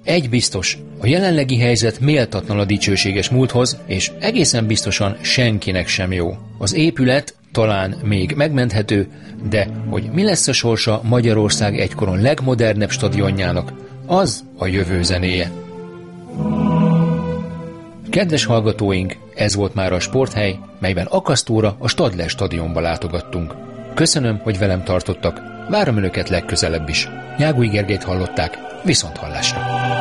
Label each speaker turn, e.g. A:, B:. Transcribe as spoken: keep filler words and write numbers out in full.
A: Egy biztos, a jelenlegi helyzet méltatlan a dicsőséges múlthoz, és egészen biztosan senkinek sem jó. Az épület talán még megmenthető, de hogy mi lesz a sorsa Magyarország egykoron legmodernebb stadionjának, az a jövő zenéje. Kedves hallgatóink, ez volt már a Sporthely, melyben akasztóra a Stadler stadionba látogattunk. Köszönöm, hogy velem tartottak, várom önöket legközelebb is. Nyágúj Gergelyt hallották, viszont hallásra!